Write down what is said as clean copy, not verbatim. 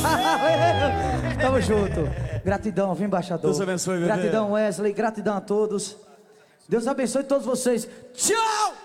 Tamo junto. Gratidão, viu, embaixador? Deus abençoe, bebê. Gratidão, Wesley. Gratidão a todos. Deus abençoe todos vocês. Tchau!